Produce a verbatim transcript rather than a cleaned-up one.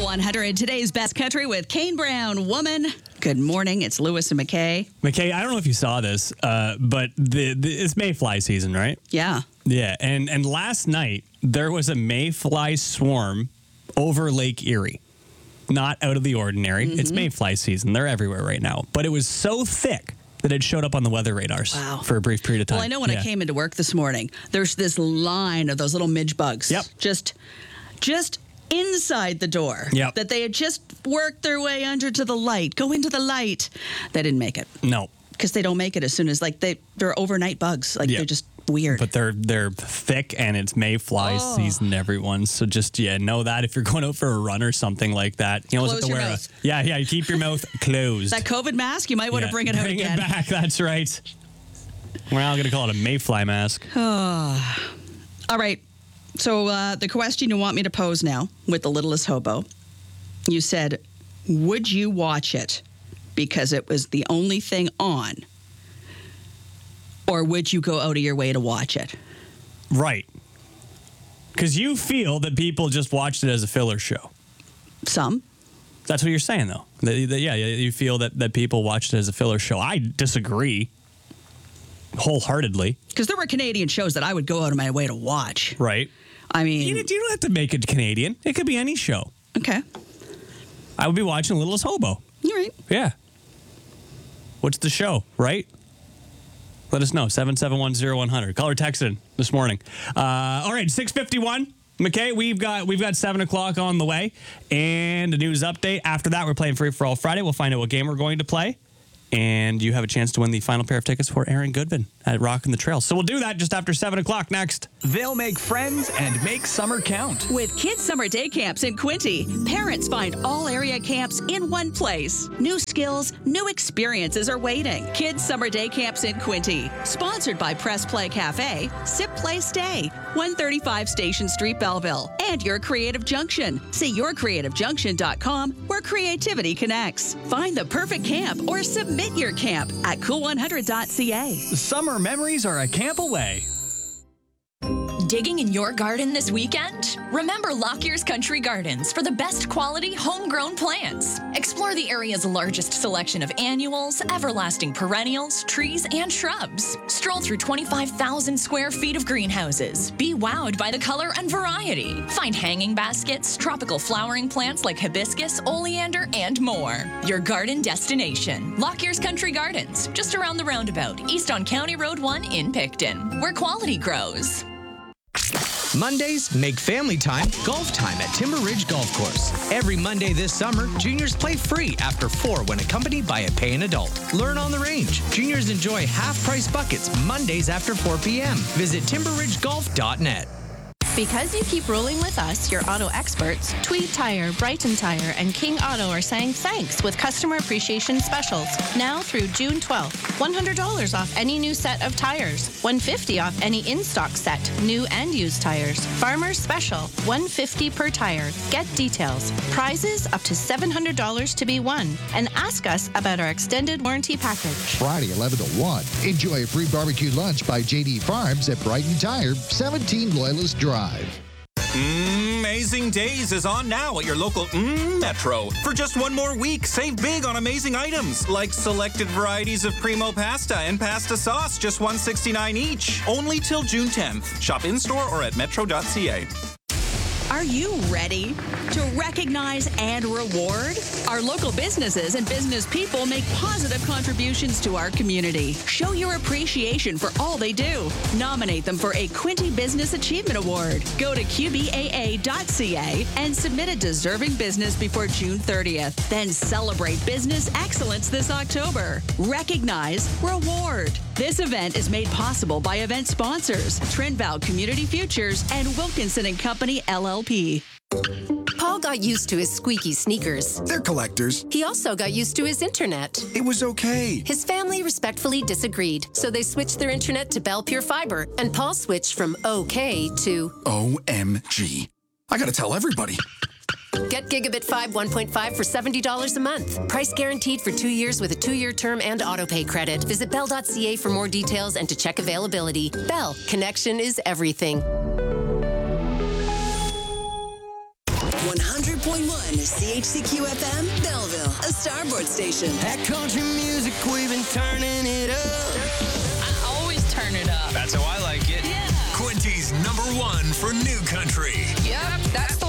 one hundred, today's best country with Kane Brown, Woman. Good morning. It's Lewis and McKay. McKay, I don't know if you saw this, uh, but the, the, it's mayfly season, right? Yeah. Yeah, and, and last night there was a mayfly swarm over Lake Erie. Not out of the ordinary. Mm-hmm. It's mayfly season. They're everywhere right now. But it was so thick that it showed up on the weather radars wow. for a brief period of time. Well, I know when yeah. I came into work this morning, there's this line of those little midge bugs. Yep. Just, just inside the door. Yep. That they had just worked their way under to the light. Go into the light. They didn't make it. No. Because they don't make it as soon as, like, they, they're overnight bugs. Like, yep. they're just weird. But they're they're thick, and it's mayfly oh. season, everyone. So just, yeah, know that if you're going out for a run or something like that. You know, Close your mouth. A, yeah, yeah, keep your mouth closed. That COVID mask, you might want yeah, to bring it out bring again. Bring it back, that's right. We're now going to call it a mayfly mask. Oh. All right. So uh, the question you want me to pose now with The Littlest Hobo, you said, would you watch it because it was the only thing on? Or would you go out of your way to watch it? Right. Because you feel that people just watched it as a filler show. Some. That's what you're saying, though. That, that, yeah, you feel that, that people watched it as a filler show. I disagree wholeheartedly. Because there were Canadian shows that I would go out of my way to watch. Right. I mean... You, you don't have to make it Canadian. It could be any show. Okay. I would be watching Littlest Hobo. You're right. Yeah. What's the show, right? Let us know, seven seven one zero one hundred. Call or text in this morning. Uh, all right, six fifty-one. McKay, we've got we've got seven o'clock on the way and a news update. After that, we're playing Free for All Friday. We'll find out what game we're going to play. And you have a chance to win the final pair of tickets for Aaron Goodman at Rockin' the Trail. So we'll do that just after seven o'clock next. They'll make friends and make summer count. With Kids Summer Day Camps in Quinte, parents find all area camps in one place. New skills, new experiences are waiting. Kids Summer Day Camps in Quinte. Sponsored by Press Play Cafe, Sip Play Stay, one thirty-five Station Street, Belleville, and Your Creative Junction. See your creative junction dot com where creativity connects. Find the perfect camp or submit your camp at cool one hundred dot c a. Summer memories are a camp away. Digging in your garden this weekend? Remember Lockyer's Country Gardens for the best quality homegrown plants. Explore the area's largest selection of annuals, everlasting perennials, trees, and shrubs. Stroll through twenty-five thousand square feet of greenhouses. Be wowed by the color and variety. Find hanging baskets, tropical flowering plants like hibiscus, oleander, and more. Your garden destination. Lockyer's Country Gardens, just around the roundabout, east on County Road one in Picton, where quality grows. Mondays make family time golf time at Timber Ridge Golf Course. Every Monday this summer, juniors play free after four when accompanied by a paying adult. Learn on the range. Juniors enjoy half-price buckets Mondays after four p.m. Visit timber ridge golf dot net. Because you keep rolling with us, your auto experts, Tweed Tire, Brighton Tire, and King Auto are saying thanks with customer appreciation specials. Now through June twelfth, one hundred dollars off any new set of tires, one hundred fifty dollars off any in-stock set, new and used tires. Farmer's Special, one hundred fifty dollars per tire. Get details. Prizes up to seven hundred dollars to be won. And ask us about our extended warranty package. Friday, eleven to one. Enjoy a free barbecue lunch by J D Farms at Brighton Tire, seventeen Loyalist Drive. Amazing Days is on now at your local mm, Metro. For just one more week, save big on amazing items like selected varieties of Primo pasta and pasta sauce, just one dollar sixty-nine each. Only till June tenth. Shop in-store or at metro dot c a. Are you ready to recognize and reward? Our local businesses and business people make positive contributions to our community. Show your appreciation for all they do. Nominate them for a Quinte Business Achievement Award. Go to q b a a dot c a and submit a deserving business before June thirtieth. Then celebrate business excellence this October. Recognize, reward. This event is made possible by event sponsors, Trendval Community Futures and Wilkinson and Company, L L P. Paul got used to his squeaky sneakers. They're collectors. He also got used to his internet. It was okay. His family respectfully disagreed, so they switched their internet to Bell Pure Fiber, and Paul switched from okay to O M G. I gotta tell everybody. Get Gigabit five one point five for seventy dollars a month. Price guaranteed for two years with a two-year term and autopay credit. Visit bell dot c a for more details and to check availability. Bell, connection is everything. one hundred point point one C H C Q F M, Belleville, a Starboard station. That country music, we've been turning it up. I always turn it up. That's how I like it. Yeah. Quinty's number one for new country. Yep, that's